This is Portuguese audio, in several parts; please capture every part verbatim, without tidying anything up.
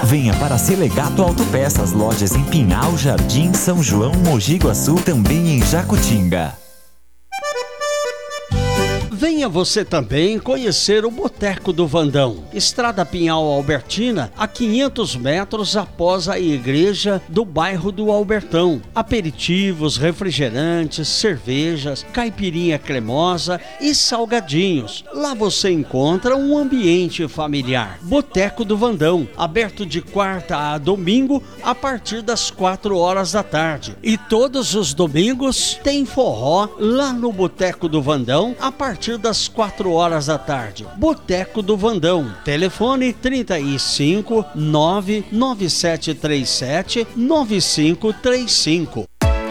Venha para Selegato Autopeças, lojas em Pinhal, Jardim, São João, Mogi Guaçu, também em Jacutinga. Venha você também conhecer o Boteco do Vandão, Estrada Pinhal Albertina, a quinhentos metros após a igreja do bairro do Albertão. Aperitivos, refrigerantes, cervejas, caipirinha cremosa e salgadinhos. Lá você encontra um ambiente familiar. Boteco do Vandão, aberto de quarta a domingo a partir das quatro horas da tarde. E todos os domingos tem forró lá no Boteco do Vandão a partir das quatro horas da tarde. Boteco do Vandão. Telefone trinta e cinco, nove nove sete três sete, nove cinco três cinco.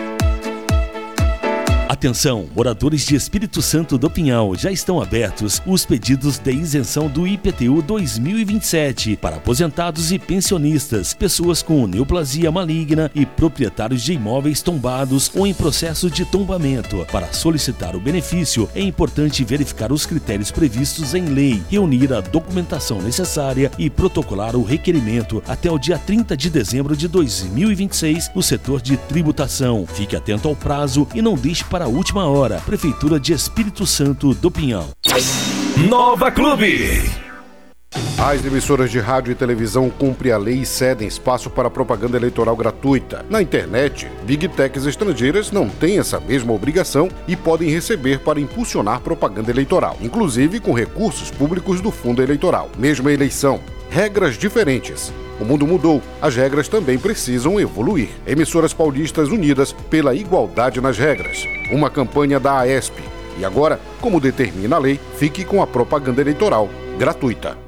Atenção, moradores de Espírito Santo do Pinhal, já estão abertos os pedidos de isenção do I P T U dois mil e vinte e sete para aposentados e pensionistas, pessoas com neoplasia maligna e proprietários de imóveis tombados ou em processo de tombamento. Para solicitar o benefício, é importante verificar os critérios previstos em lei, reunir a documentação necessária e protocolar o requerimento até o dia trinta de dezembro de dois mil e vinte e seis no setor de tributação. Fique atento ao prazo e não deixe para a última hora. Prefeitura de Espírito Santo do Pinhal. Nova Clube. As emissoras de rádio e televisão cumprem a lei e cedem espaço para propaganda eleitoral gratuita. Na internet, Big Techs estrangeiras não têm essa mesma obrigação e podem receber para impulsionar propaganda eleitoral, inclusive com recursos públicos do fundo eleitoral. Mesma eleição, regras diferentes. O mundo mudou, as regras também precisam evoluir. Emissoras paulistas unidas pela igualdade nas regras. Uma campanha da AESP. E agora, como determina a lei, fique com a propaganda eleitoral gratuita.